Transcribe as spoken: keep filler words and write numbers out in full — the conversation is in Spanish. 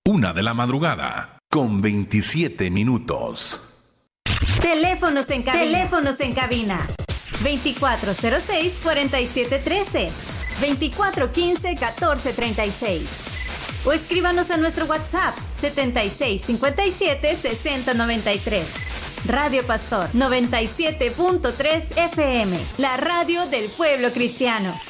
Una de la madrugada, con veintisiete minutos. Teléfonos en cabina. Teléfonos en cabina. veinticuatro cero seis, cuarenta y siete trece. veinticuatro quince, catorce treinta y seis. O escríbanos a nuestro WhatsApp setenta y seis, cincuenta y siete, sesenta, noventa y tres. Radio Pastor noventa y siete punto tres F M, la radio del pueblo cristiano.